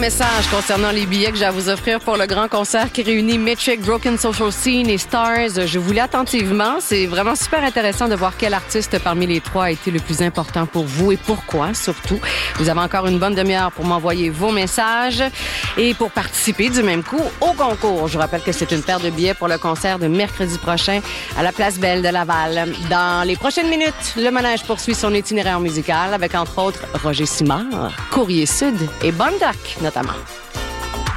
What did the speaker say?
message concernant les billets que j'ai à vous offrir pour le grand concert qui réunit Metric, Broken Social Scene et Stars. Je vous lis attentivement. C'est vraiment super intéressant de voir quel artiste parmi les trois a été le plus important pour vous et pourquoi, surtout. Vous avez encore une bonne demi-heure pour m'envoyer vos messages et pour participer du même coup au concours. Je vous rappelle que c'est une paire de billets pour le concert de mercredi prochain à la Place Belle de Laval. Dans les prochaines minutes, le manège poursuit son itinéraire musical avec, entre autres, Roger Simard, Courrier Sud et Bondoc, notamment.